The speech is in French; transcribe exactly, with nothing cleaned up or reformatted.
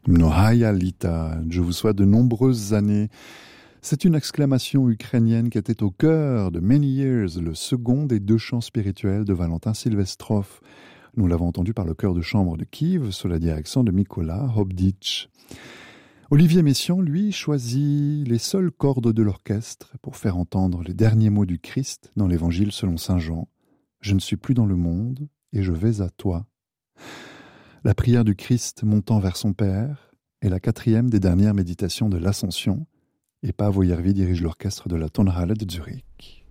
Mnohaya Lita, je vous souhaite de nombreuses années. C'est une exclamation ukrainienne qui était au cœur de Many Years, le second des deux chants spirituels de Valentin Sylvestrov. Nous l'avons entendu par le chœur de chambre de Kiev sous la direction de Mykola Hobditch. Olivier Messiaen, lui, choisit les seules cordes de l'orchestre pour faire entendre les derniers mots du Christ dans l'Évangile selon saint Jean. « Je ne suis plus dans le monde et je vais à toi ». La prière du Christ montant vers son Père est la quatrième des dernières méditations de l'Ascension, et Paavo Järvi dirige l'orchestre de la Tonhalle de Zurich.